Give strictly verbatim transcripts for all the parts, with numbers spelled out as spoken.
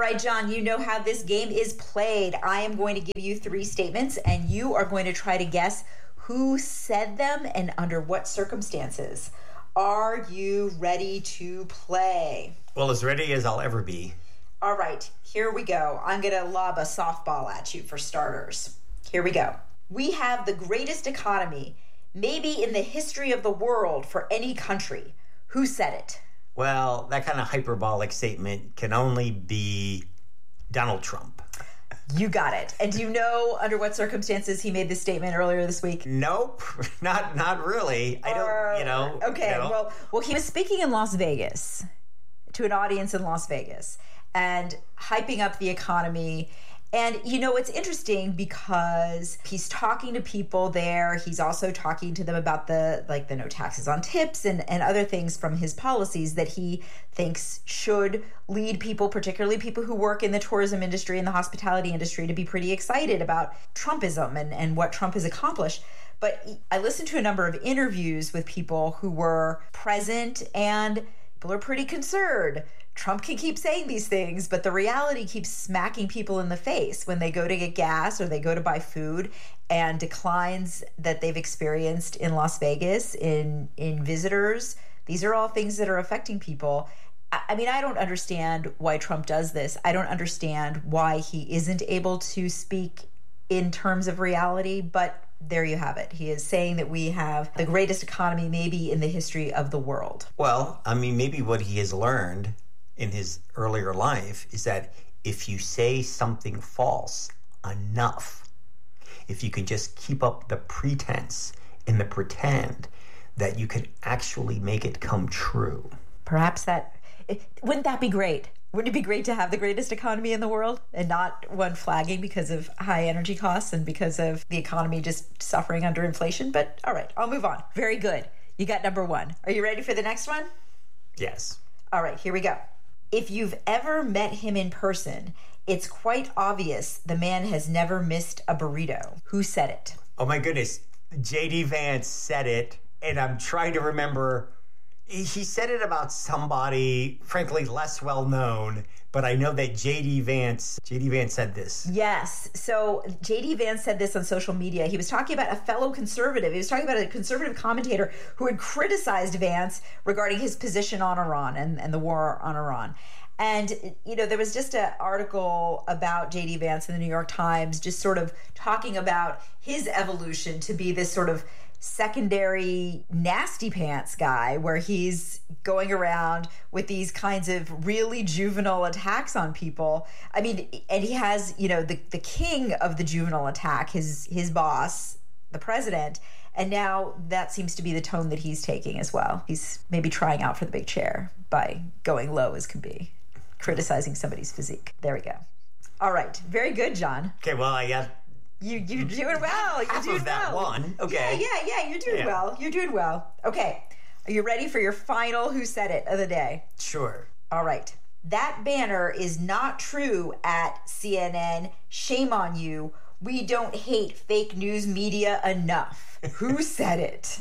right, John, you know how this game is played. I am going to give you three statements, and you are going to try to guess who said them and under what circumstances. Are you ready to play? Well, as ready as I'll ever be. All right, here we go. I'm going to lob a softball at you for starters. Here we go. We have the greatest economy, maybe in the history of the world for any country. Who said it? Well, that kind of hyperbolic statement can only be Donald Trump. You got it. And do you know under what circumstances he made this statement earlier this week? Nope, not not really. I don't, you know. Okay, you know. well, well, he was speaking in Las Vegas to an audience in Las Vegas and hyping up the economy. And, you know, it's interesting because he's talking to people there. He's also talking to them about the, like, the no taxes on tips and, and other things from his policies that he thinks should lead people, particularly people who work in the tourism industry and the hospitality industry, to be pretty excited about Trumpism and, and what Trump has accomplished. But I listened to a number of interviews with people who were present, and people are pretty concerned. Trump can keep saying these things, but the reality keeps smacking people in the face when they go to get gas or they go to buy food, and declines that they've experienced in Las Vegas in in visitors. These are all things that are affecting people. I mean, I don't understand why Trump does this. I don't understand why he isn't able to speak in terms of reality, but there you have it. He is saying that we have the greatest economy maybe in the history of the world. Well, I mean, maybe what he has learned in his earlier life is that if you say something false enough, if you can just keep up the pretense and the pretend, that you can actually make it come true. Perhaps that, wouldn't that be great? Wouldn't it be great to have the greatest economy in the world and not one flagging because of high energy costs and because of the economy just suffering under inflation? But all right, I'll move on. Very good. You got number one. Are you ready for the next one? Yes. All right, here we go. If you've ever met him in person, it's quite obvious the man has never missed a burrito. Who said it? Oh my goodness. J D Vance said it, and I'm trying to remember. He said it about somebody, frankly, less well known, but I know that J D Vance, J D Vance said this. Yes. So J D Vance said this on social media. He was talking about a fellow conservative. He was talking about a conservative commentator who had criticized Vance regarding his position on Iran and, and the war on Iran. And, you know, there was just an article about J D Vance in the New York Times just sort of talking about his evolution to be this sort of secondary nasty pants guy, where he's going around with these kinds of really juvenile attacks on people. I mean, and he has, you know, the, the king of the juvenile attack, his his boss, the president, and now that seems to be the tone that he's taking as well. He's maybe trying out for the big chair by going low as can be, criticizing somebody's physique. There we go. All right. Very good, John. Okay, well, I got... You, you're doing well. You're Half doing of that well. one. Okay. Yeah, yeah, yeah. You're doing Yeah. well. You're doing well. Okay. Are you ready for your final Who Said It of the day? Sure. All right. That banner is not true at C N N. Shame on you. We don't hate fake news media enough. Who said it?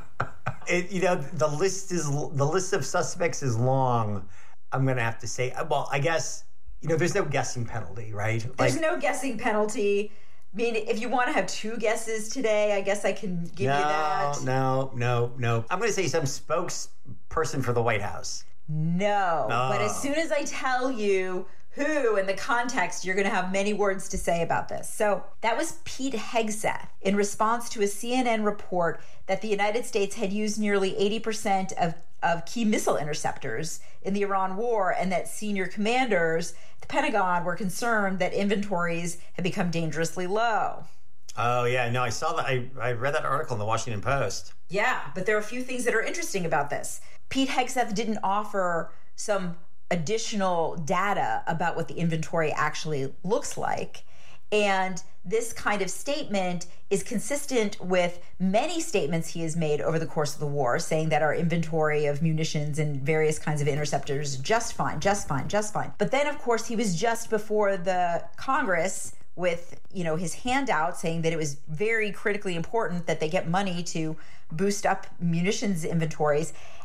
It, you know, the list is the list of suspects is long. I'm going to have to say, well, I guess, you know, there's no guessing penalty, right? There's Like, no guessing penalty. I mean, if you want to have two guesses today, I guess I can give no, you that. No, no, no. I'm going to say some spokesperson for the White House. No. No. But as soon as I tell you who and the context, you're going to have many words to say about this. So that was Pete Hegseth in response to a C N N report that the United States had used nearly eighty percent of, of key missile interceptors in the Iran war, and that senior commanders at the Pentagon were concerned that inventories had become dangerously low. Oh, yeah. No, I saw that. I, I read that article in the Washington Post. Yeah, but there are a few things that are interesting about this. Pete Hegseth didn't offer some additional data about what the inventory actually looks like. And this kind of statement is consistent with many statements he has made over the course of the war, saying that our inventory of munitions and various kinds of interceptors is just fine, just fine, just fine. But then, of course, he was just before the Congress with, you know, his handout saying that it was very critically important that they get money to boost up munitions inventories.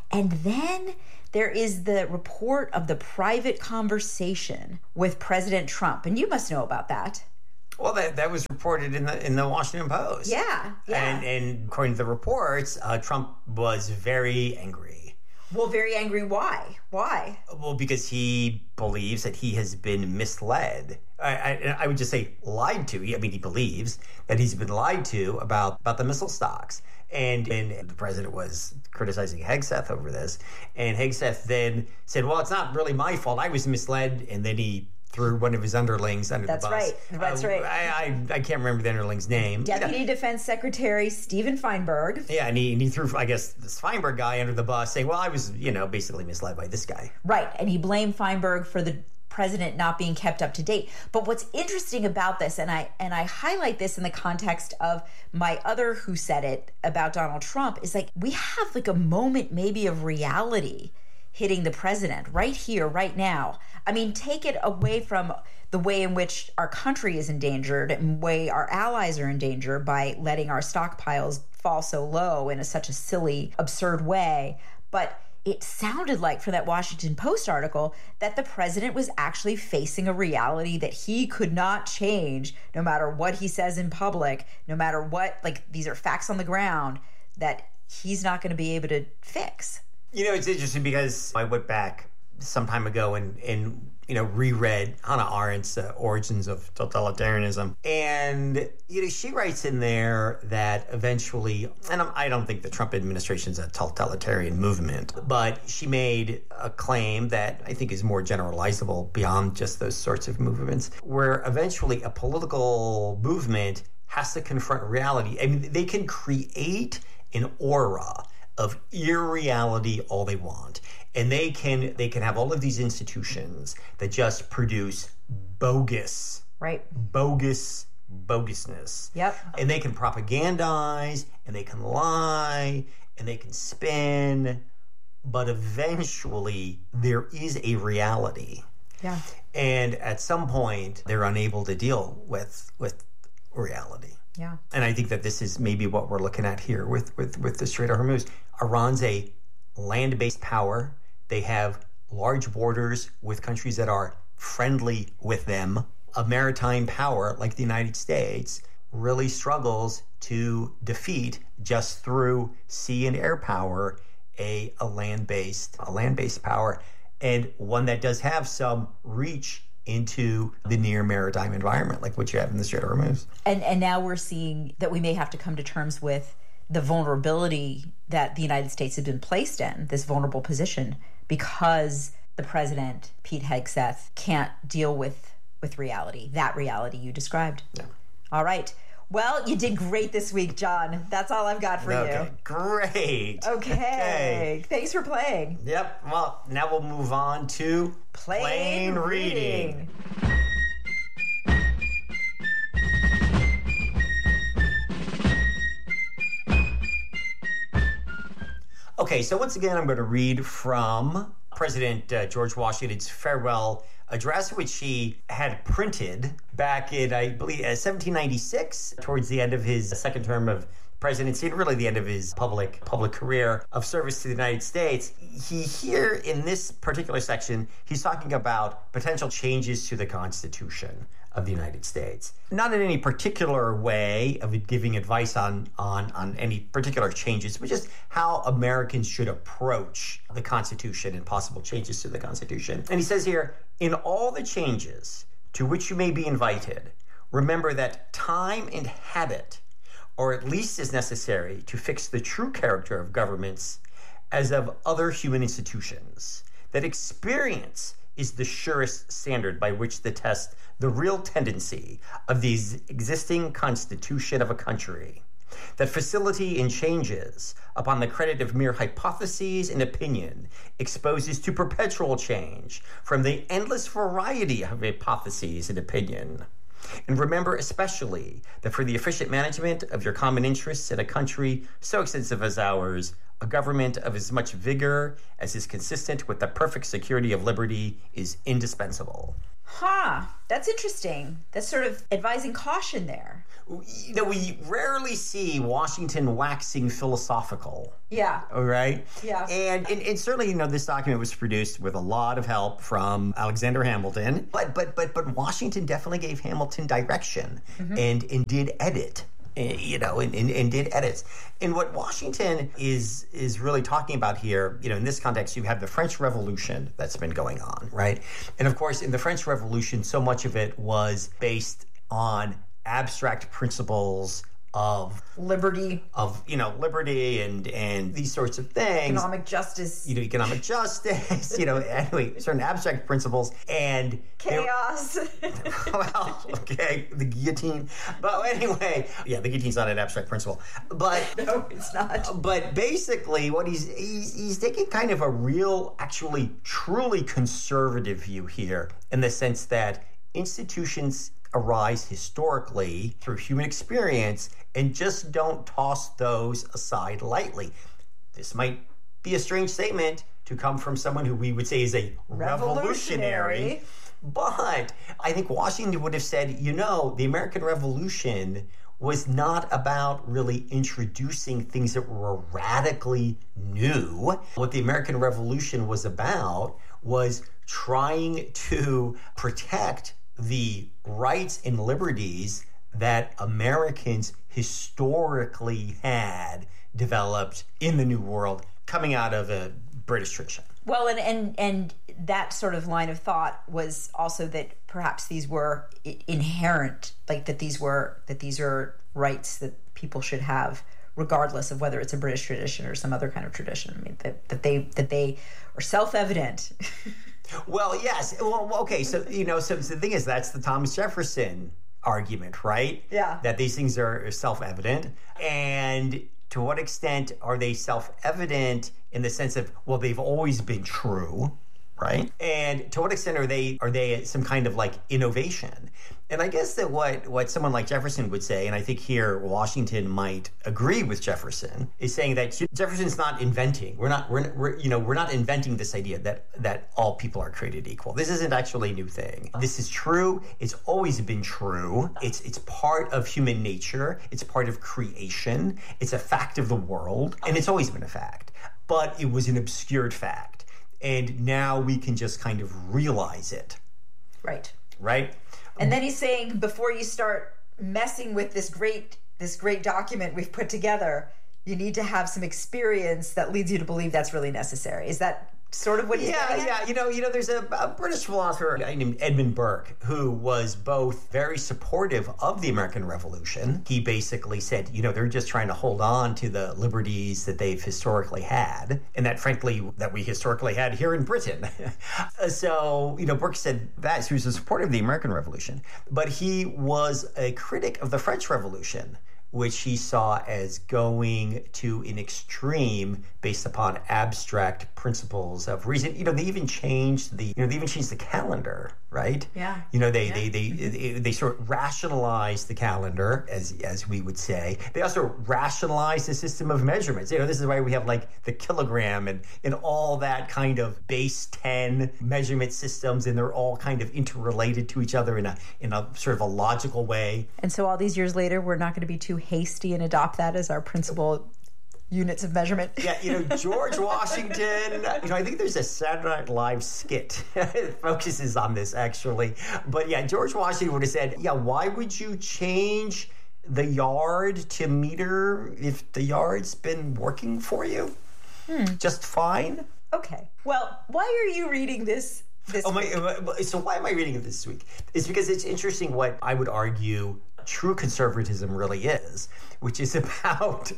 And then there is the report of the private conversation with President Trump. And you must know about that. Well, that, that was reported in the in the Washington Post. Yeah, yeah. And, and according to the reports, uh, Trump was very angry. Well, very angry. Why? Why? Well, because he believes that he has been misled. I, I, I would just say lied to. I mean, he believes that he's been lied to about, about the missile stocks. And, and the president was criticizing Hegseth over this. And Hegseth then said, well, it's not really my fault. I was misled. And then he threw one of his underlings under That's the bus. That's right. That's uh, right. I, I I can't remember the underling's name. Deputy you know. Defense Secretary Stephen Feinberg. Yeah, and he, and he threw, I guess, this Feinberg guy under the bus, saying, well, I was, you know, basically misled by this guy. Right, and he blamed Feinberg for the president not being kept up to date. But what's interesting about this, and I and I highlight this in the context of my other Who Said It about Donald Trump, is like we have like a moment maybe of reality hitting the president right here, right now. I mean, take it away from the way in which our country is endangered and the way our allies are in danger by letting our stockpiles fall so low in a, such a silly, absurd way. But it sounded like from that Washington Post article that the president was actually facing a reality that he could not change no matter what he says in public, no matter what, like these are facts on the ground that he's not going to be able to fix. You know, it's interesting because I went back some time ago and, and you know, reread Hannah Arendt's uh, Origins of Totalitarianism. And, you know, she writes in there that eventually, and I don't think the Trump administration is a totalitarian movement, but she made a claim that I think is more generalizable beyond just those sorts of movements, where eventually a political movement has to confront reality. I mean, they can create an aura of irreality all they want. And they can they can have all of these institutions that just produce bogus, right? Bogus bogusness. Yep. And they can propagandize, and they can lie, and they can spin, but eventually there is a reality. Yeah. And at some point they're unable to deal with with reality. Yeah. And I think that this is maybe what we're looking at here with, with, with the Strait of Hormuz. Iran's a land-based power. They have large borders with countries that are friendly with them. A maritime power like the United States really struggles to defeat just through sea and air power a, a land-based a land-based power, and one that does have some reach into the near maritime environment, like what you have in the Strait of Hormuz. And and now we're seeing that we may have to come to terms with the vulnerability that the United States has been placed in, this vulnerable position, because the president, Pete Hegseth, can't deal with, with reality, that reality you described. Yeah. All right. Well, you did great this week, John. That's all I've got for okay, you. Great. Okay. okay. Thanks for playing. Yep. Well, now we'll move on to Plain, plain reading. reading. Okay, so once again, I'm going to read from President uh, George Washington's farewell address, which he had printed back in, I believe, uh, seventeen ninety-six, towards the end of his second term of presidency, and really the end of his public public career of service to the United States. He here, in this particular section, he's talking about potential changes to the Constitution of the United States. Not in any particular way of giving advice on, on, on any particular changes, but just how Americans should approach the Constitution and possible changes to the Constitution. And he says here, in all the changes to which you may be invited, remember that time and habit or at least as necessary to fix the true character of governments as of other human institutions, that experience is the surest standard by which to test the real tendency of the existing constitution of a country, that facility in changes upon the credit of mere hypotheses and opinion exposes to perpetual change from the endless variety of hypotheses and opinion. And remember especially that for the efficient management of your common interests in a country so extensive as ours, a government of as much vigor as is consistent with the perfect security of liberty is indispensable. Huh, that's interesting. That's sort of advising caution there. you know, we rarely see Washington waxing philosophical. Yeah. All right? Yeah. And, and and certainly, you know, this document was produced with a lot of help from Alexander Hamilton. But but but but Washington definitely gave Hamilton direction mm-hmm. and, and did edit. You know, and, and, and did edits. And what Washington is is really talking about here, you know, in this context, you have the French Revolution that's been going on, right? And of course, in the French Revolution, so much of it was based on abstract principles of liberty, of you know liberty and and these sorts of things, economic justice, you know, economic justice, you know, anyway, certain abstract principles and chaos. Well, okay, the guillotine, but anyway, yeah, the guillotine's not an abstract principle, but no, it's not. But basically, what he's he's he's taking kind of a real, actually, truly conservative view here, in the sense that institutions arise historically through human experience and just don't toss those aside lightly. This might be a strange statement to come from someone who we would say is a revolutionary, revolutionary but I think Washington would have said, you know, the American Revolution was not about really introducing things that were radically new. What the American Revolution was about was trying to protect the rights and liberties that Americans historically had developed in the New World, coming out of a British tradition. Well, and, and, and that sort of line of thought was also that perhaps these were inherent, like that these were that these are rights that people should have, regardless of whether it's a British tradition or some other kind of tradition. I mean, that, that they that they are self-evident. Well, yes. Well, okay. So, you know, so, so the thing is, that's the Thomas Jefferson argument, right? Yeah. That these things are self-evident. And to what extent are they self-evident in the sense of, well, they've always been true, right? And to what extent are they are they some kind of like innovation? And I guess that what, what someone like Jefferson would say, and I think here Washington might agree with Jefferson, is saying that Jefferson's not inventing. We're not we're, we're you know we're not inventing this idea that that all people are created equal. This isn't actually a new thing. This is true. It's always been true. It's it's part of human nature. It's part of creation. It's a fact of the world, and it's always been a fact. But it was an obscured fact, and now we can just kind of realize it. Right. Right. And then he's saying, before you start messing with this great this great document we've put together, you need to have some experience that leads you to believe that's really necessary. Is that sort of what he's yeah, saying? Yeah, you know, you know, there's a, a British philosopher named Edmund Burke who was both very supportive of the American Revolution. He basically said, you know, they're just trying to hold on to the liberties that they've historically had, and that, frankly, that we historically had here in Britain. So, you know, Burke said that. So he was a supporter of the American Revolution, but he was a critic of the French Revolution, which he saw as going to an extreme based upon abstract principles of reason. You know, they even changed the, you know, they even changed the calendar, right? Yeah. You know, they yeah. they, they they they sort of rationalized the calendar, as as we would say. They also rationalized the system of measurements. You know, this is why we have like the kilogram and and all that kind of base ten measurement systems, and they're all kind of interrelated to each other in a in a sort of a logical way. And so all these years later, we're not going to be too hasty and adopt that as our principal units of measurement. Yeah, you know, George Washington, you know, I think there's a Saturday Night Live skit that focuses on this, actually. But yeah, George Washington would have said, yeah, why would you change the yard to meter if the yard's been working for you? Hmm. Just fine? Okay. Well, why are you reading this this oh, week? My, so why am I reading it this week? It's because it's interesting what I would argue true conservatism really is, which is about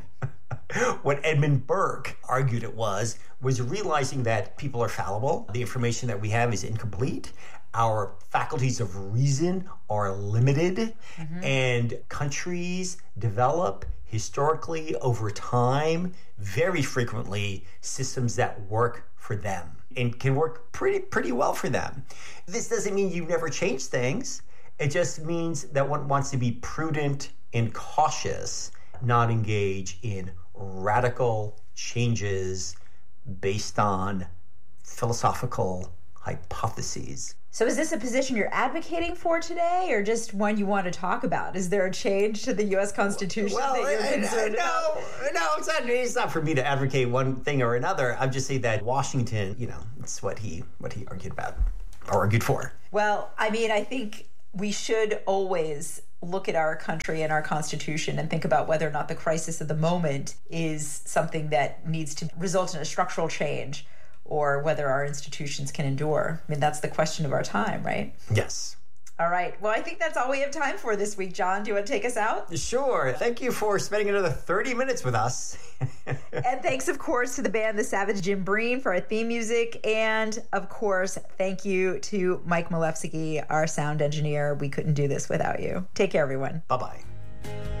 what Edmund Burke argued it was, was realizing that people are fallible. The information that we have is incomplete. Our faculties of reason are limited, mm-hmm. and countries develop historically over time, very frequently, systems that work for them and can work pretty pretty well for them. This doesn't mean you never change things. It just means that one wants to be prudent and cautious, not engage in radical changes based on philosophical hypotheses. So is this a position you're advocating for today, or just one you want to talk about? Is there a change to the U S Constitution well, that you're concerned I, I, about? No, no, it's not. It's not for me to advocate one thing or another. I'm just saying that Washington, you know, it's what he what he argued about or argued for. Well, I mean, I think we should always look at our country and our Constitution and think about whether or not the crisis of the moment is something that needs to result in a structural change, or whether our institutions can endure. I mean, that's the question of our time, right? Yes. All right. Well, I think that's all we have time for this week. John, do you want to take us out? Sure. Thank you for spending another thirty minutes with us. And thanks, of course, to the band The Savage Jim Breen for our theme music. And, of course, thank you to Mike Malefsky, our sound engineer. We couldn't do this without you. Take care, everyone. Bye-bye.